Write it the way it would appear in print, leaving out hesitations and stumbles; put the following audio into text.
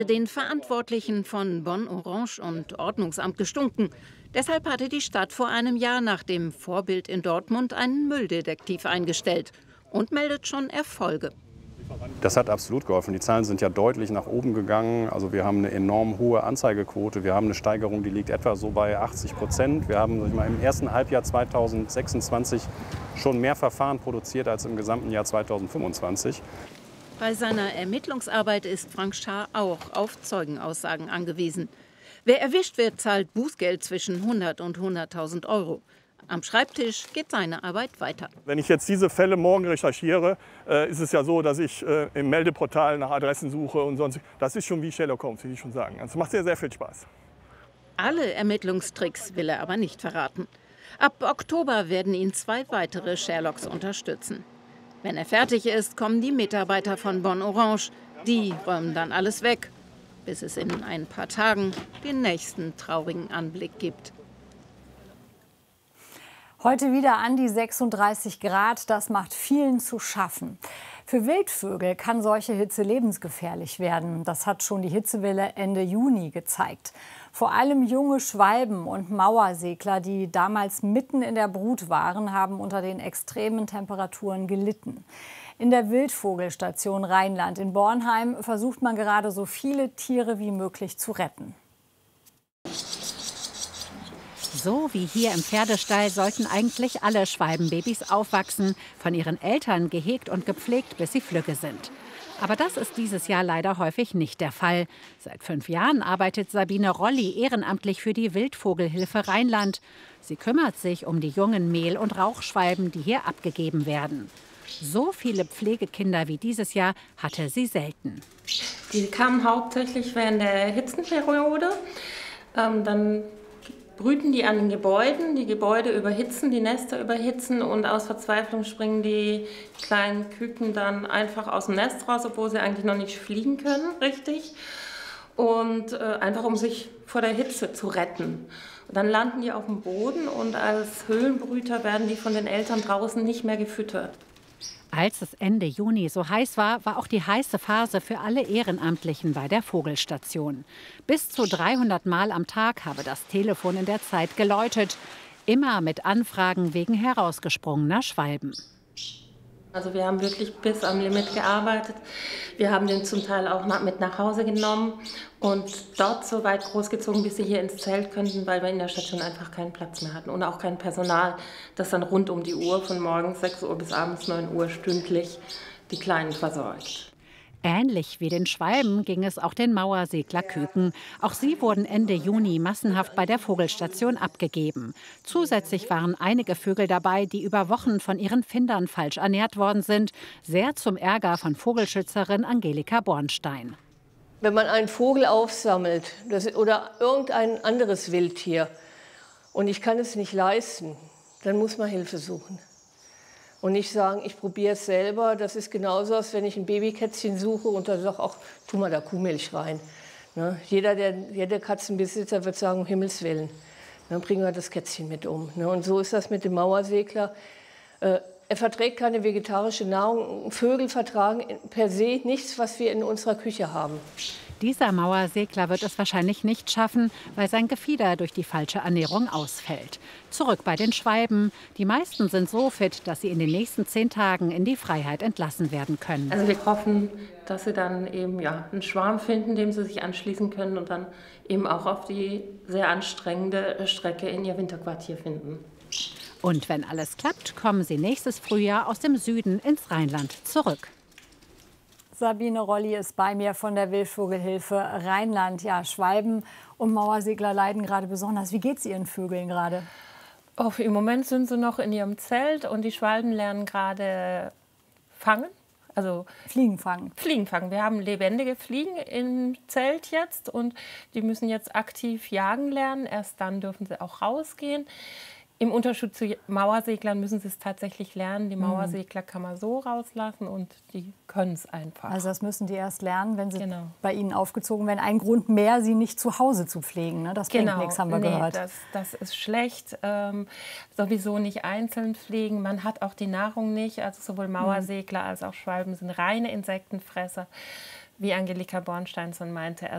Den Verantwortlichen von Bonn Orange und Ordnungsamt gestunken. Deshalb hatte die Stadt vor einem Jahr nach dem Vorbild in Dortmund einen Mülldetektiv eingestellt und meldet schon Erfolge. Das hat absolut geholfen. Die Zahlen sind ja deutlich nach oben gegangen. Also wir haben eine enorm hohe Anzeigequote. Wir haben eine Steigerung, die liegt etwa so bei 80%. Wir haben, sag ich mal, im ersten Halbjahr 2026 schon mehr Verfahren produziert als im gesamten Jahr 2025. Bei seiner Ermittlungsarbeit ist Frank Schaar auch auf Zeugenaussagen angewiesen. Wer erwischt wird, zahlt Bußgeld zwischen 100 und 100.000 Euro. Am Schreibtisch geht seine Arbeit weiter. Wenn ich jetzt diese Fälle morgen recherchiere, ist es ja so, dass ich im Meldeportal nach Adressen suche und sonst. Das ist schon wie Sherlock Holmes, will ich schon sagen. Es macht sehr, sehr viel Spaß. Alle Ermittlungstricks will er aber nicht verraten. Ab Oktober werden ihn 2 weitere Sherlocks unterstützen. Wenn er fertig ist, kommen die Mitarbeiter von Bonn Orange. Die räumen dann alles weg, bis es in ein paar Tagen den nächsten traurigen Anblick gibt. Heute wieder an die 36 Grad, das macht vielen zu schaffen. Für Wildvögel kann solche Hitze lebensgefährlich werden. Das hat schon die Hitzewelle Ende Juni gezeigt. Vor allem junge Schwalben und Mauersegler, die damals mitten in der Brut waren, haben unter den extremen Temperaturen gelitten. In der Wildvogelstation Rheinland in Bornheim versucht man gerade so viele Tiere wie möglich zu retten. So wie hier im Pferdestall sollten eigentlich alle Schwalbenbabys aufwachsen, von ihren Eltern gehegt und gepflegt, bis sie flügge sind. Aber das ist dieses Jahr leider häufig nicht der Fall. Seit 5 Jahren arbeitet Sabine Rolli ehrenamtlich für die Wildvogelhilfe Rheinland. Sie kümmert sich um die jungen Mehl- und Rauchschwalben, die hier abgegeben werden. So viele Pflegekinder wie dieses Jahr hatte sie selten. Die kamen hauptsächlich während der Hitzenperiode. Dann brüten die an den Gebäuden, die Gebäude überhitzen, die Nester überhitzen und aus Verzweiflung springen die kleinen Küken dann einfach aus dem Nest raus, obwohl sie eigentlich noch nicht fliegen können, richtig. Und einfach um sich vor der Hitze zu retten. Und dann landen die auf dem Boden und als Höhlenbrüter werden die von den Eltern draußen nicht mehr gefüttert. Als es Ende Juni so heiß war, war auch die heiße Phase für alle Ehrenamtlichen bei der Vogelstation. Bis zu 300 Mal am Tag habe das Telefon in der Zeit geläutet. Immer mit Anfragen wegen herausgesprungener Schwalben. Also wir haben wirklich bis am Limit gearbeitet. Wir haben den zum Teil auch mit nach Hause genommen und dort so weit großgezogen, bis sie hier ins Zelt könnten, weil wir in der Station einfach keinen Platz mehr hatten und auch kein Personal, das dann rund um die Uhr von morgens 6 Uhr bis abends 9 Uhr stündlich die Kleinen versorgt. Ähnlich wie den Schwalben ging es auch den Mauerseglerküken. Auch sie wurden Ende Juni massenhaft bei der Vogelstation abgegeben. Zusätzlich waren einige Vögel dabei, die über Wochen von ihren Findern falsch ernährt worden sind. Sehr zum Ärger von Vogelschützerin Angelika Bornstein. Wenn man einen Vogel aufsammelt oder irgendein anderes Wildtier und ich kann es nicht leisten, dann muss man Hilfe suchen. Und nicht sagen, ich probiere es selber. Das ist genauso, als wenn ich ein Babykätzchen suche und dann sage auch, tu mal da Kuhmilch rein. Ne? Jeder Katzenbesitzer wird sagen, um Himmels Willen, dann bringen wir das Kätzchen mit um. Ne? Und so ist das mit dem Mauersegler. Er verträgt keine vegetarische Nahrung. Vögel vertragen per se nichts, was wir in unserer Küche haben. Dieser Mauersegler wird es wahrscheinlich nicht schaffen, weil sein Gefieder durch die falsche Ernährung ausfällt. Zurück bei den Schwalben. Die meisten sind so fit, dass sie in den nächsten 10 Tagen in die Freiheit entlassen werden können. Also wir hoffen, dass sie dann eben einen Schwarm finden, dem sie sich anschließen können und dann eben auch auf die sehr anstrengende Strecke in ihr Winterquartier finden. Und wenn alles klappt, kommen sie nächstes Frühjahr aus dem Süden ins Rheinland zurück. Sabine Rolli ist bei mir von der Wildvogelhilfe Rheinland. Ja, Schwalben und Mauersegler leiden gerade besonders. Wie geht es Ihren Vögeln gerade? Oh, im Moment sind sie noch in ihrem Zelt und die Schwalben lernen gerade fangen. Also Fliegen fangen. Fliegen fangen. Wir haben lebendige Fliegen im Zelt jetzt und die müssen jetzt aktiv jagen lernen. Erst dann dürfen sie auch rausgehen. Im Unterschied zu Mauerseglern müssen sie es tatsächlich lernen. Die Mauersegler kann man so rauslassen und die können es einfach. Also das müssen die erst lernen, wenn sie bei Ihnen aufgezogen werden. Ein Grund mehr, sie nicht zu Hause zu pflegen. Ne? Das bringt nichts, haben wir gehört. Das ist schlecht. Sowieso nicht einzeln pflegen. Man hat auch die Nahrung nicht. Also sowohl Mauersegler als auch Schwalben sind reine Insektenfresser. Wie Angelika Bornstein meinte,